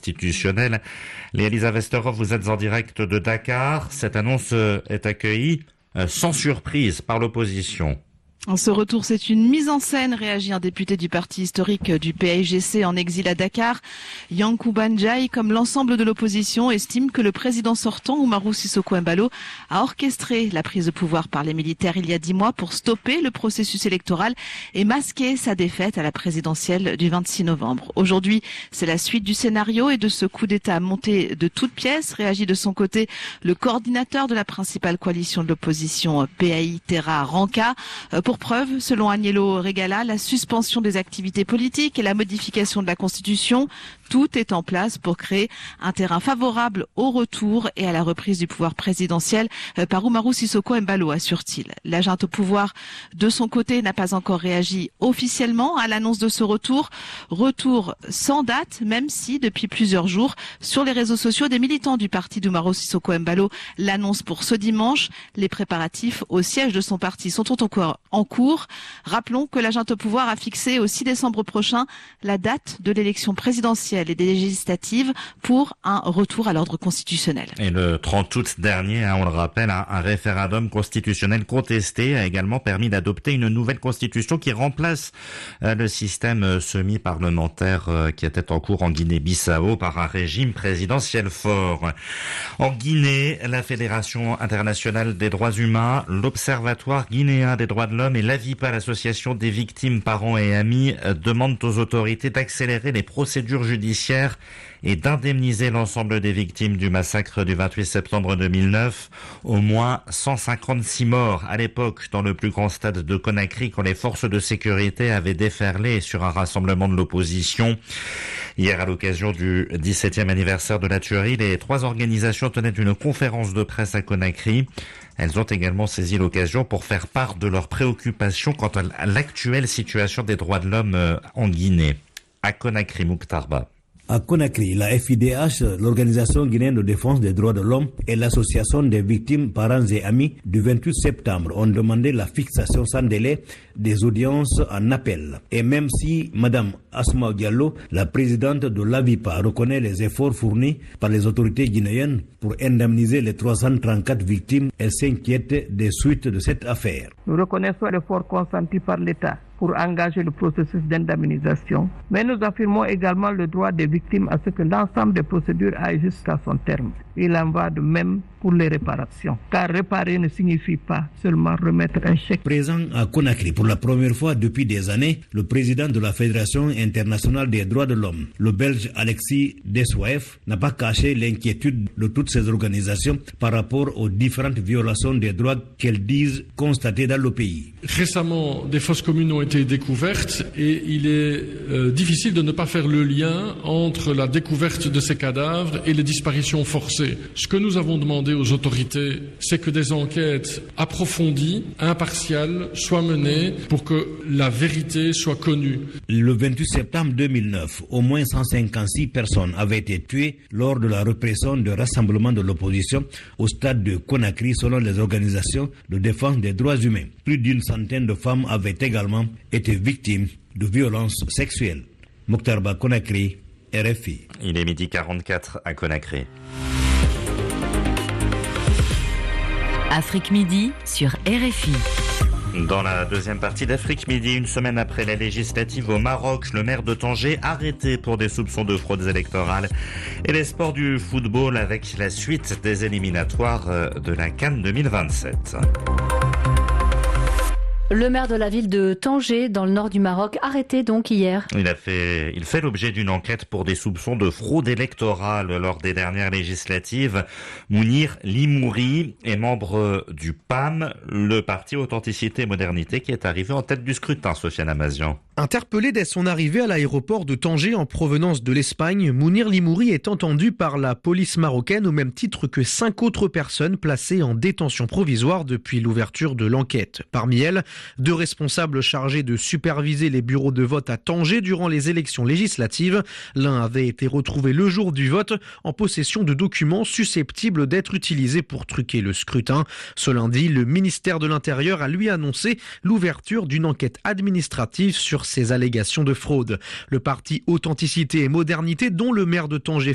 constitutionnel. Elisa Vesterov, vous êtes en direct de Dakar. Cette annonce est accueillie sans surprise par l'opposition. Ce retour, c'est une mise en scène, réagit un député du parti historique du PAIGC en exil à Dakar. Yankuba Ndiaye, comme l'ensemble de l'opposition, estime que le président sortant, Umaru Sissoko Embalo, a orchestré la prise de pouvoir par les militaires il y a 10 mois pour stopper le processus électoral et masquer sa défaite à la présidentielle du 26 novembre. Aujourd'hui, c'est la suite du scénario et de ce coup d'État monté de toutes pièces, réagit de son côté le coordinateur de la principale coalition de l'opposition, PAI Terra Ranka. Pour preuve, selon Agnello Regala, la suspension des activités politiques et la modification de la Constitution, tout est en place pour créer un terrain favorable au retour et à la reprise du pouvoir présidentiel par Umaru Sissoko Embalo, assure-t-il. La junte au pouvoir, de son côté, n'a pas encore réagi officiellement à l'annonce de ce retour. Retour sans date, même si, depuis plusieurs jours, sur les réseaux sociaux, des militants du parti d'Umaru Sissoko Embalo l'annoncent pour ce dimanche. Les préparatifs au siège de son parti sont encore en cours. Rappelons que la junte au pouvoir a fixé au 6 décembre prochain la date de l'élection présidentielle et des législatives pour un retour à l'ordre constitutionnel. Et le 30 août dernier, on le rappelle, un référendum constitutionnel contesté a également permis d'adopter une nouvelle constitution qui remplace le système semi-parlementaire qui était en cours en Guinée-Bissau par un régime présidentiel fort. En Guinée, la Fédération internationale des droits humains, l'Observatoire guinéen des droits de l'homme et l'AVIPA, l'association des victimes, parents et amis, demandent aux autorités d'accélérer les procédures judiciaires et d'indemniser l'ensemble des victimes du massacre du 28 septembre 2009. Au moins 156 morts à l'époque dans le plus grand stade de Conakry quand les forces de sécurité avaient déferlé sur un rassemblement de l'opposition. Hier, à l'occasion du 17e anniversaire de la tuerie, les 3 organisations tenaient une conférence de presse à Conakry. Elles ont également saisi l'occasion pour faire part de leurs préoccupations quant à l'actuelle situation des droits de l'homme en Guinée. À Conakry, Mouktarba. À Conakry, la FIDH, l'Organisation guinéenne de défense des droits de l'homme et l'Association des victimes, parents et amis du 28 septembre ont demandé la fixation sans délai des audiences en appel. Et même si Mme Asma Diallo, la présidente de l'AVIPA, reconnaît les efforts fournis par les autorités guinéennes pour indemniser les 334 victimes, elle s'inquiète des suites de cette affaire. Nous reconnaissons l'effort consenti par l'État pour engager le processus d'indemnisation, mais nous affirmons également le droit des victimes à ce que l'ensemble des procédures aillent jusqu'à son terme. Il en va de même pour les réparations, car réparer ne signifie pas seulement remettre un chèque. Présent à Conakry pour la première fois depuis des années, le président de la Fédération internationale des droits de l'homme, le Belge Alexis Dessoef, n'a pas caché l'inquiétude de toutes ces organisations par rapport aux différentes violations des droits qu'elles disent constatées dans le pays. Récemment, des fosses communes ont été découvertes et il est difficile de ne pas faire le lien entre la découverte de ces cadavres et les disparitions forcées. Ce que nous avons demandé aux autorités, c'est que des enquêtes approfondies, impartiales, soient menées pour que la vérité soit connue. Le 28 septembre 2009, au moins 156 personnes avaient été tuées lors de la répression de rassemblements de l'opposition au stade de Conakry selon les organisations de défense des droits humains. Plus d'une centaine de femmes avaient également été victimes de violences sexuelles. Mokhtarba, Conakry, RFI. Il est 12h44 à Conakry. Afrique Midi sur RFI. Dans la deuxième partie d'Afrique Midi, une semaine après la législative au Maroc, le maire de Tanger arrêté pour des soupçons de fraudes électorales. Et les sports du football avec la suite des éliminatoires de la CAN 2027. Le maire de la ville de Tanger, dans le nord du Maroc, arrêté donc hier. Il fait l'objet d'une enquête pour des soupçons de fraude électorale lors des dernières législatives. Mounir Limouri est membre du PAM, le parti Authenticité et Modernité, qui est arrivé en tête du scrutin, Sofiane Amazian. Interpellé dès son arrivée à l'aéroport de Tanger en provenance de l'Espagne, Mounir Limouri est entendu par la police marocaine au même titre que 5 autres personnes placées en détention provisoire depuis l'ouverture de l'enquête. Parmi elles, 2 responsables chargés de superviser les bureaux de vote à Tanger durant les élections législatives. L'un avait été retrouvé le jour du vote en possession de documents susceptibles d'être utilisés pour truquer le scrutin. Ce lundi, le ministère de l'Intérieur a lui annoncé l'ouverture d'une enquête administrative sur ces allégations de fraude. Le parti Authenticité et Modernité, dont le maire de Tanger